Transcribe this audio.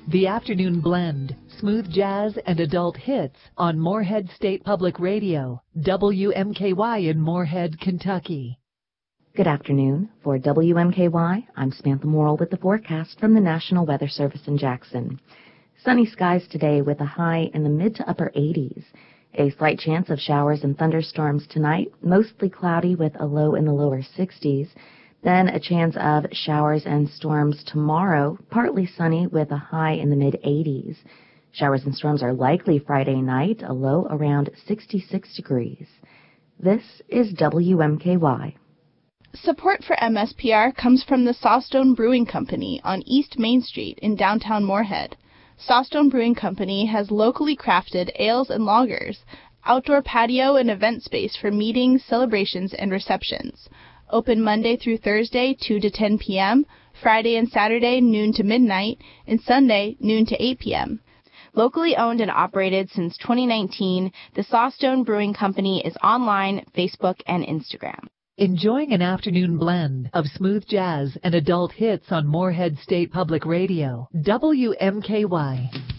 The Afternoon Blend, smooth jazz and adult hits on Moorhead State Public Radio, WMKY in Moorhead, Kentucky. Good afternoon. For WMKY, I'm Samantha Morrill with the forecast from the National Weather Service in Jackson. Sunny skies today with a high in the mid to upper 80s. A slight chance of showers and thunderstorms tonight, mostly cloudy with a low in the lower 60s. Then a chance of showers and storms tomorrow, partly sunny with a high in the mid-80s. Showers and storms are likely Friday night, a low around 66 degrees. This is WMKY. Support for MSPR comes from the Sawstone Brewing Company on East Main Street in downtown Moorhead. Sawstone Brewing Company has locally crafted ales and lagers, outdoor patio and event space for meetings, celebrations, and receptions. Open Monday through Thursday, 2 to 10 p.m., Friday and Saturday, noon to midnight, and Sunday, noon to 8 p.m. Locally owned and operated since 2019, the Sawstone Brewing Company is online, Facebook, and Instagram. Enjoying an afternoon blend of smooth jazz and adult hits on Moorhead State Public Radio, WMKY.